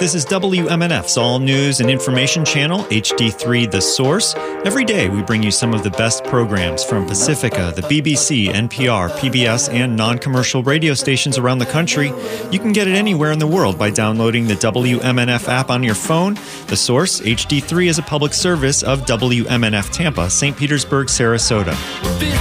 This is WMNF's all news and information channel, HD3 The Source. Every day we bring you some of the best programs from Pacifica, the BBC, NPR, PBS, and non-commercial radio stations around the country. You can get it anywhere in the world by downloading the WMNF app on your phone. The Source, HD3, is a public service of WMNF Tampa, St. Petersburg, Sarasota.